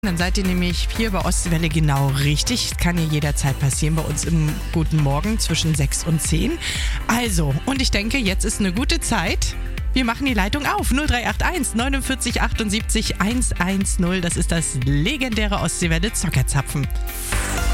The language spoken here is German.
Dann seid ihr nämlich hier bei Ostwelle genau richtig. Das kann hier jederzeit passieren bei uns im Guten Morgen zwischen 6 und 10. Also, und ich denke, jetzt ist eine gute Zeit. Wir machen die Leitung auf. 0381 49 78 110. Das ist das legendäre Ostseewelle Zockerzapfen.